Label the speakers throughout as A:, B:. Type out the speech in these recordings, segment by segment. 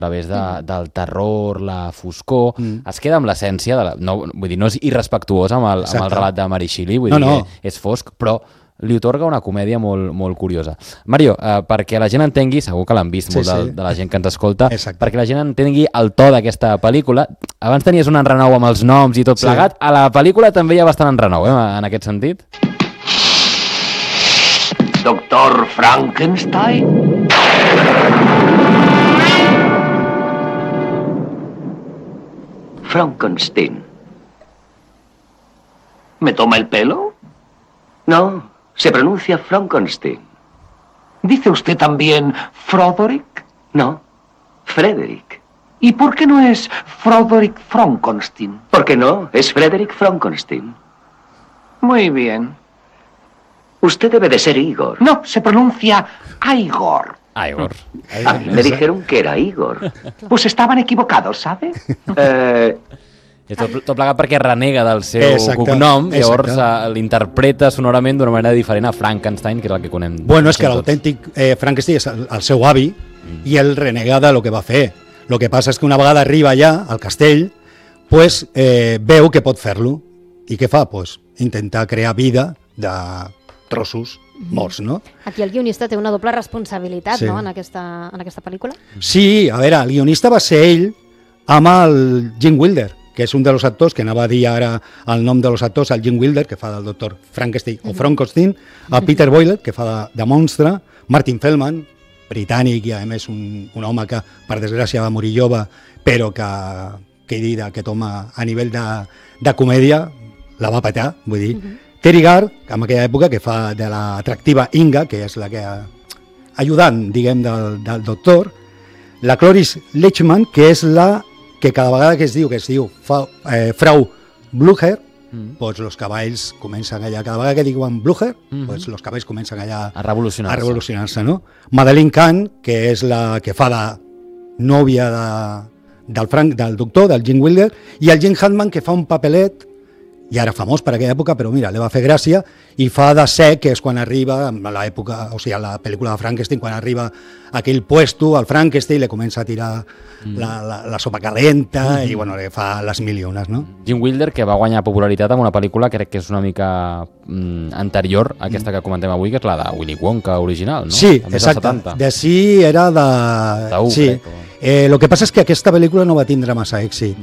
A: través del terror, la foscor, es queda amb l'essència, vull dir, no és irrespectuós amb el relat de Mary Shelley, vull dir, és fosc, però li otorga una comèdia molt, molt curiosa. Mario, perquè la gent entengui, segur que l'han vist molt de la gent que ens escolta, perquè la gent entengui el to d'aquesta pel·lícula, abans tenies un enrenou amb els noms i tot plegat, a la pel·lícula també hi ha bastant enrenou, en aquest sentit.
B: Doctor Frankenstein? Frankenstein. ¿Me toma el pelo? No, se pronuncia Frankenstein.
C: ¿Dice usted también Froderick?
B: No, Frederick.
C: ¿Y por qué no es Froderick Frankenstein?
B: ¿Por qué no? Es Frederick Frankenstein.
C: Muy bien.
B: Usted debe de ser Igor.
C: No, se pronuncia Igor.
A: Igor.
B: A mí me dijeron que era Igor.
C: Pues estaban equivocados, ¿sabe?
A: Tot plegat perquè renega del seu cognom, llavors l'interpreta sonorament d'una manera diferent a Frankenstein, que és el que conem.
D: Bueno, és que l'autèntic Frankenstein és el seu avi i ell renega de lo que va fer. Lo que passa és que una vegada arriba allà, al castell, pues, veu que pot fer-lo. I què fa? Pues, intentar crear vida de trossos morts, no?
E: Aquí el guionista té una doble responsabilitat, no?, en aquesta pel·lícula.
D: Sí, a veure, el guionista va ser ell amb el Gene Wilder, que és un dels actors, que anava a dir ara el nom dels actors, el Gene Wilder, que fa del doctor Frankenstein o Frankenstein, a Peter Boyle, que fa de monstre, Martin Feldman, britànic i a més un home que per desgràcia va morir jove, però que aquest home a nivell de comèdia la va petar, vull dir. Terry Gard, en aquella època, que fa de l'atractiva Inga, que és la que ajudant, diguem, del doctor, la Cloris Leachman, que és la que cada vegada que es diu Frau Blücher, pues los cavalls comencen allà, cada vegada que diuen Blücher, pues los cavalls comencen allà
A: a revolucionar-se,
D: no? Madeleine Kahn, que és la que fa de nòvia del doctor, del Gene Wilder, i el Gene Hackman, que fa un papelet, i ara famós per aquella època, però mira, li va fer gràcia, i fa de sec, que és quan arriba, a l'època, o sigui, a la pel·lícula de Frankenstein, quan arriba a aquell puesto, al Frankenstein, le comença a tirar la sopa calenta, i bueno, li fa les mil i unes, no?
A: Gene Wilder, que va guanyar popularitat amb una pel·lícula, crec que és una mica anterior a aquesta que comentem avui, que és la de Willy Wonka original, no?
D: Sí, exacte. De sí era de... Sí. El que passa és que aquesta pel·lícula no va tindre massa èxit.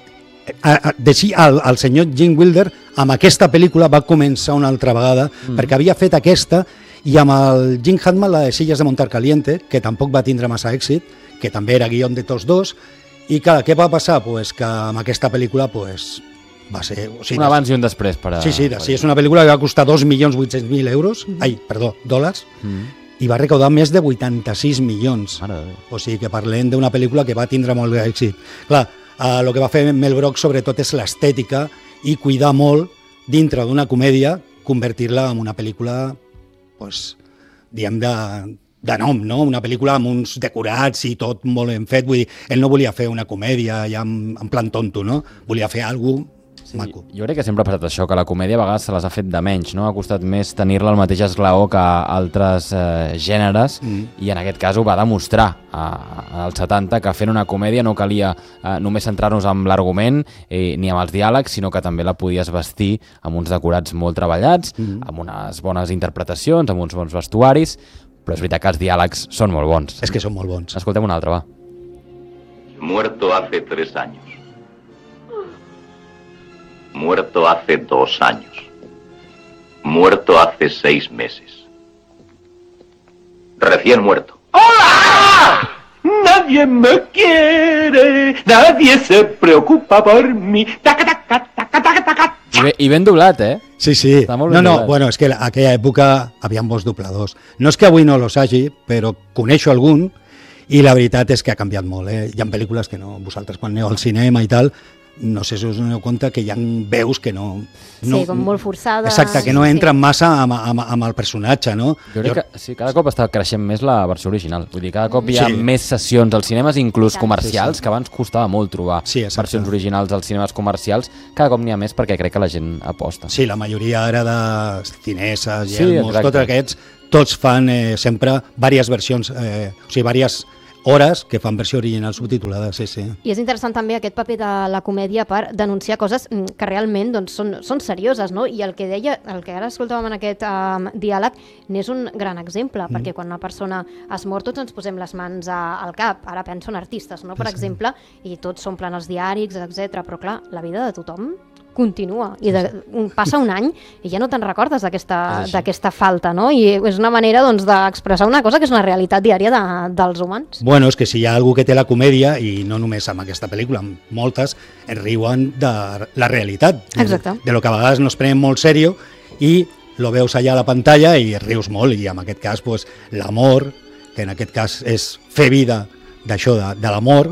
D: El senyor Gene Wilder amb aquesta pel·lícula va començar una altra vegada perquè havia fet aquesta i amb el Gene Hackman la de Sillas de Montar Caliente, que tampoc va tindre massa èxit, que també era guion de tots dos, i què va passar? Pues que amb aquesta pel·lícula pues, va ser... O sigui,
A: un abans i un després.
D: Sí, és una pel·lícula que va costar 2.800.000 euros, dòlars, i va recaudar més de 86 milions. O sigui que parlem d'una pel·lícula que va tindre molt d'èxit. Clar, el que va fer Mel Brooks sobretot és l'estètica i cuidar molt dintre d'una comèdia, convertir-la en una pel·lícula, pues, diguem, de nom, no? Una pel·lícula amb uns decorats i tot molt ben fet. Vull dir, ell no volia fer una comèdia ja en plan tonto, no? Volia fer alguna cosa maco.
A: Jo crec que sempre ha passat això, que la comèdia a vegades se les ha fet de menys, no? Ha costat més tenir-la al mateix esglaó que altres gèneres, i en aquest cas ho va demostrar als 70, que fent una comèdia no calia només centrar-nos en l'argument ni amb els diàlegs, sinó que també la podies vestir amb uns decorats molt treballats, amb unes bones interpretacions, amb uns bons vestuaris, però és veritat que els diàlegs són molt bons.
D: És que són molt bons.
A: Escoltem un altre, va.
F: Muerto hace 3 años. Muerto hace 2 años. Muerto hace 6 meses. Recién muerto.
C: ¡Hola! Nadie me quiere, nadie se preocupa por mí.
A: I ben doblat, eh?
D: Sí.
A: Està molt ben doblat.
D: Bueno, és que a aquella època havia bons dobladors. No és que avui no los hagi, però coneixo algun, i la veritat és que ha canviat molt, eh? Hi ha pel·lícules que no, vosaltres quan aneu al cinema i tal, no sé si us doneu compte que hi ha veus que no...
E: Sí, com molt forçada.
D: Exacte, que no entren massa amb el personatge, no?
A: Jo crec que sí, cada cop està creixent més la versió original. Vull dir, cada cop hi ha més sessions als cinemes, inclús comercials, que abans costava molt trobar versions originals als cinemes comercials. Cada cop n'hi ha més perquè crec que la gent aposta. Sí,
D: la majoria ara de cineses, Yelmos, tots aquests, tots fan sempre diverses versions, o sigui, diverses hores que fan versió original subtitulada, sí.
E: I és interessant també aquest paper de la comèdia per denunciar coses que realment doncs, són serioses, no? I el que ara escoltàvem en aquest diàleg n'és un gran exemple, perquè quan una persona es mor tots ens posem les mans al cap, ara penso en artistes, no? Per exemple, i tots s'omplen els diaris, etc. Però clar, la vida de tothom continua i passa un any i ja no te'n recordes d'aquesta falta, no? I és una manera doncs, d'expressar una cosa que és una realitat diària dels humans.
D: Bueno, és que si hi ha algú que té la comèdia, i no només amb aquesta pel·lícula, amb moltes, es riuen de la realitat, de lo que a vegades no es prenen molt serio i lo veus allà a la pantalla i rius molt, i en aquest cas pues, l'amor, que en aquest cas és fer vida d'això, de l'amor,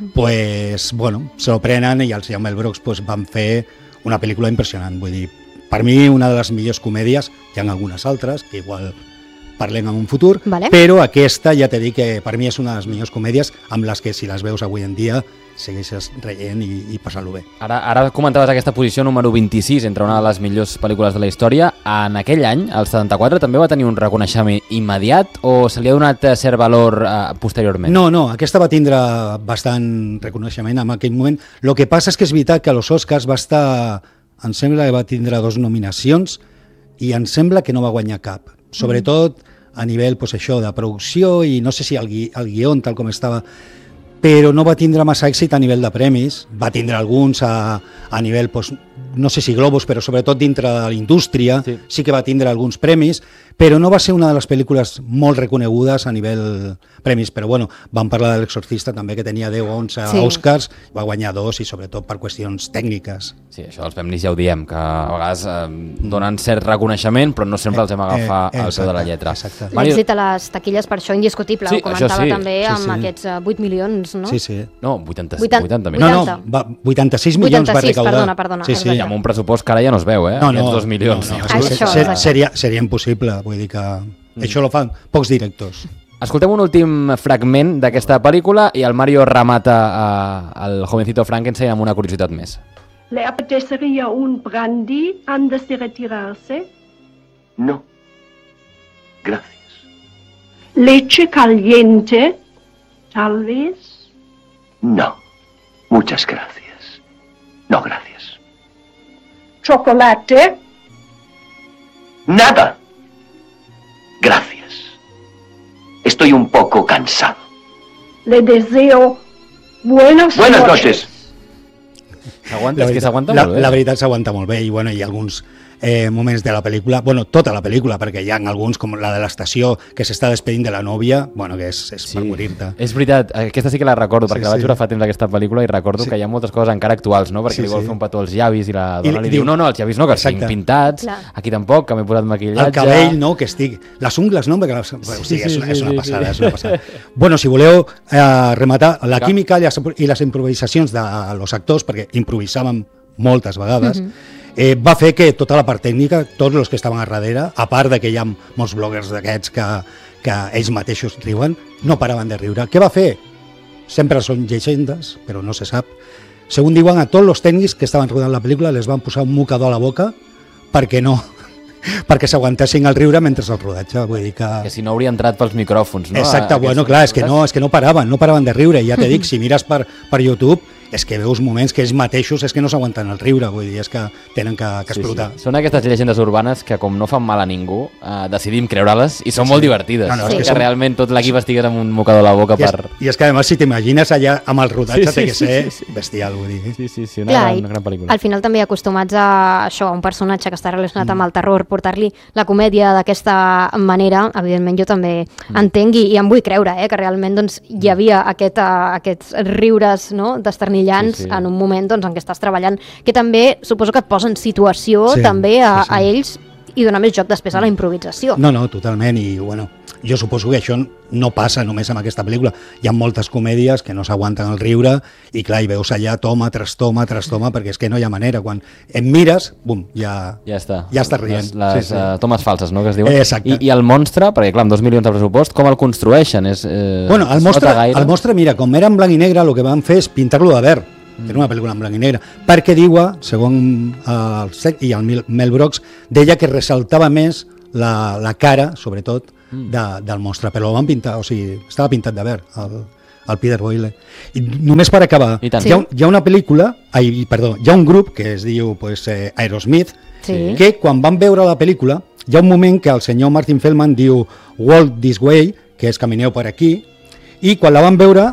D: pues, bueno, se lo prenen i els Jaume Brooks pues, van fer una pel·lícula impressionant, vull dir, per mi una de les millors comèdies, hi ha algunes altres que igual parlem en un futur, però aquesta ja t'he dit que per mi és una de les millors comèdies amb les que si les veus avui en dia segueixes reient i passant-lo bé.
A: Ara comentaves aquesta posició número 26 entre una de les millors pel·lícules de la història. En aquell any, el 74, també va tenir un reconeixement immediat o se li ha donat cert valor posteriorment?
D: No, aquesta va tindre bastant reconeixement en aquell moment. El que passa és que és veritat que a los Oscars va estar, em sembla que va tindre 2 nominacions i em sembla que no va guanyar cap. Sobretot a nivell pues, això de producció i no sé si el guió tal com estava, però no va tindre massa èxit a nivell de premis, va tindre alguns a nivell, pues, no sé si globus, però sobretot dintre de la indústria, sí que va tindre alguns premis, però no va ser una de les pel·lícules molt reconegudes a nivell premis, però bueno, vam parlar de l'Exorcista també, que tenia 10 o 11 Oscars, va guanyar 2 i sobretot per qüestions tècniques.
A: Sí, això dels premis ja ho diem, que a vegades donen cert reconeixement, però no sempre els hem agafar al peu de la lletra.
E: L'èxit a les taquilles, per això indiscutible, ho comentava també amb aquests 8 milions, no?
D: Sí.
A: No, 80 milions.
D: No, 86 milions va recaudar.
E: Perdona.
A: Sí, amb un pressupost que ara ja no es veu, aquests 2 milions.
D: Seria impossible, vull dir que això lo fan pocs directors.
A: Escoltem un últim fragment d'aquesta pel·lícula i el Mario remata el jovencito Frankenstein amb una curiositat més.
G: ¿Le apetecería un brandy antes de retirarse?
B: No. Gracias.
G: ¿Leche caliente? Tal vez.
B: No. Muchas gracias. No, gracias.
G: ¿Chocolate?
B: Nada. Gracias. Estoy un poco cansado.
G: Le deseo buenas
B: noches.
A: S'aguanta molt bé.
D: La veritat s'aguanta molt bé i bueno, hi ha alguns moments de la pel·lícula, bueno, tota la pel·lícula, perquè hi ha alguns, com la de l'estació, que s'està despedint de la nòvia, bueno, que és per morir-te.
A: És veritat, aquesta sí que la recordo, perquè la vaig veure fa temps aquesta pel·lícula i recordo que hi ha moltes coses encara actuals, no? Perquè li vol fer un petó als llavis i la dona li diu, no, els llavis no, que estiguin pintats, aquí tampoc, que m'he posat maquillatge...
D: El cabell, no, que estigui... Les ungles, no? És una passada. Bueno, si voleu rematar, la química i les improvisacions de los actors, perquè improvisàvem moltes vegades, va fer que tota la part tècnica, tots els que estaven a darrere, a part de que hi ha molts bloggers d'aquests que ells mateixos riuen, no paraven de riure. Què va fer? Sempre són llegendes, però no se sap. Segons diuen, a tots els tècnics que estaven rodant la pel·lícula les van posar un mocador a la boca perquè s'aguantessin el riure mentre el rodatge, vull dir que
A: si no hauria entrat pels micròfons, no?
D: Exacte, bueno, clar, és que no paraven de riure, ja t'he dit, si mires per YouTube és que veus moments que ells mateixos és que no s'aguanten el riure, vull dir, és que tenen que explotar.
A: Són aquestes llegendes urbanes que com no fan mal a ningú, decidim creure-les i són molt divertides. És que realment tot l'equip estigués amb un mocador a la boca per...
D: I és que a més si t'imagines allà amb el rodatge té que ser bestial, vull dir.
A: Sí, una gran pel·lícula.
E: Al final també acostumats a això, a un personatge que està relacionat amb el terror, portar-li la comèdia d'aquesta manera, evidentment jo també entenc i em vull creure, que realment doncs, hi havia aquests riures, no?, d'esternillants en un moment doncs, en què estàs treballant, que també suposo que et posa en situació també a ells i donar més joc després a la improvisació.
D: No, totalment, i bueno, jo suposo que això no passa només amb aquesta pel·lícula. Hi ha moltes comèdies que no s'aguanten el riure i clar, hi veus allà toma tras toma, perquè és que no hi ha manera. Quan em mires, bum, ja estàs rient.
A: Les tomes falses, no?, que es diuen.
D: Exacte.
A: I el monstre, perquè clar, amb 2 milions de pressupost, com el construeixen?
D: Bueno, el monstre, mira, com era en blanc i negre, el que van fer és pintar-lo de verd. Era una pel·lícula en blanc i negre, perquè diua, segons el Sec i el Mel Brooks, deia que ressaltava més la cara, sobretot, del monstre, però el van pintar, o sigui, estava pintat de verd el Peter Boyle. I només per acabar,
A: I tant.
D: hi ha una pel·lícula, hi ha un grup que es diu Aerosmith,
E: Sí.
D: que quan van veure la pel·lícula, hi ha un moment que el senyor Martin Feldman diu Walk this way, que és camineu per aquí, i quan la van veure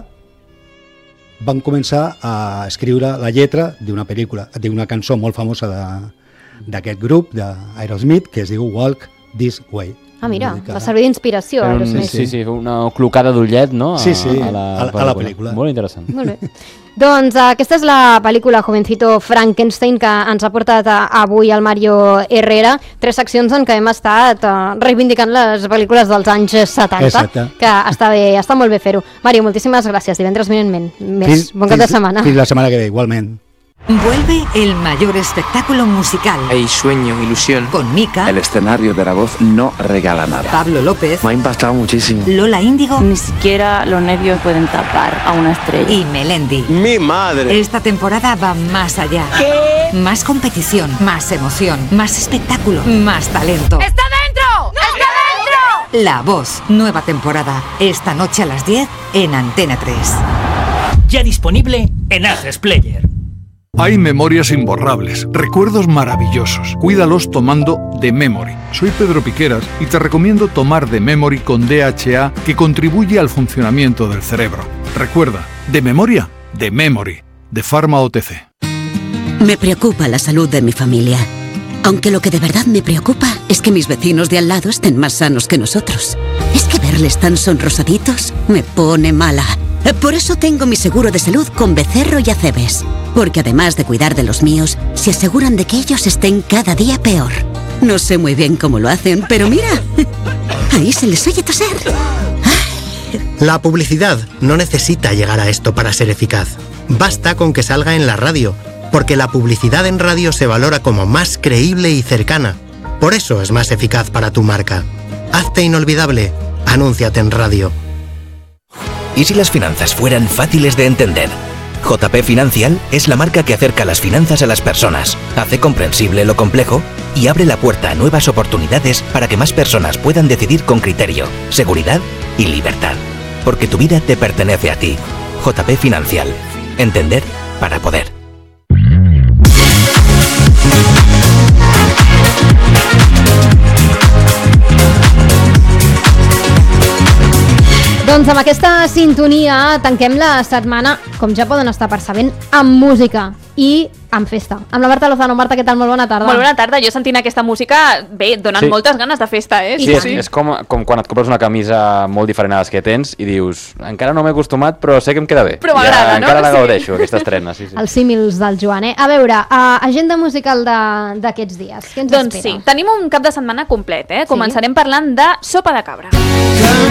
D: van començar a escriure la lletra d'una pel·lícula, d'una cançó molt famosa d'aquest grup, d'Aerosmith, que es diu Walk This Way.
E: Ah, mira, va servir d'inspiració.
A: Sí, una clocada d'ullet, no?
D: Sí,
A: a la
D: pel·lícula.
A: Molt interessant.
E: Molt bé. Doncs aquesta és la pel·lícula Jovencito Frankenstein que ens ha portat avui el Mario Herrera. 3 seccions en què hem estat reivindicant les pel·lícules dels anys 70.
D: Exacte.
E: Que està bé, està molt bé fer-ho. Mario, moltíssimes gràcies. Divendres vinent més. Bon cap de setmana.
D: Fins la setmana que ve, igualment.
H: Vuelve el mayor espectáculo musical.
I: Hay sueño, ilusión.
H: Con Mika.
J: El escenario de la voz no regala nada.
H: Pablo López.
J: Me ha impactado muchísimo.
H: Lola Índigo.
K: Ni siquiera los nervios pueden tapar a una estrella.
H: Y Melendi.
J: ¡Mi madre!
H: Esta temporada va más allá.
K: ¿Qué?
H: Más competición, más emoción, más espectáculo, más talento.
K: ¡Está dentro! ¡Está dentro!
H: La Voz, nueva temporada. Esta noche a las 10 en Antena 3.
L: Ya disponible en Atresplayer.
M: Hay memorias imborrables, recuerdos maravillosos. Cuídalos tomando The Memory. Soy Pedro Piqueras y te recomiendo tomar The Memory con DHA, que contribuye al funcionamiento del cerebro. Recuerda, de memoria, The Memory, de Pharma OTC.
N: Me preocupa la salud de mi familia. Aunque lo que de verdad me preocupa es que mis vecinos de al lado estén más sanos que nosotros. Es que verles tan sonrosaditos me pone mala. Por eso tengo mi seguro de salud con Becerro y Acebes. Porque además de cuidar de los míos, se aseguran de que ellos estén cada día peor. No sé muy bien cómo lo hacen, pero mira, ahí se les oye toser.
O: La publicidad no necesita llegar a esto para ser eficaz. Basta con que salga en la radio, porque la publicidad en radio se valora como más creíble y cercana. Por eso es más eficaz para tu marca. Hazte inolvidable. Anúnciate en radio.
P: ¿Y si las finanzas fueran fáciles de entender? JP Financial es la marca que acerca las finanzas a las personas, hace comprensible lo complejo y abre la puerta a nuevas oportunidades para que más personas puedan decidir con criterio, seguridad y libertad. Porque tu vida te pertenece a ti. JP Financial. Entender para poder.
E: Doncs amb aquesta sintonia tanquem la setmana, com ja poden estar percebent, amb música i amb festa. Amb la Marta Lozano. Marta, què tal? Molt bona tarda.
Q: Molt bona tarda. Jo sentint aquesta música, bé, donen moltes ganes de festa, eh?
A: Sí, és com quan et compres una camisa molt diferent a les que tens i dius, encara no m'he acostumat, però sé que em queda bé.
Q: Però m'agrada, no?
A: Encara la gaudeixo, aquesta estrena. Sí.
E: Els símils del Joan, eh? A veure, agenda musical d'aquests dies. Què ens
Q: doncs
E: espera?
Q: Sí, tenim un cap de setmana complet, eh? Començarem parlant de Sopa de Cabra.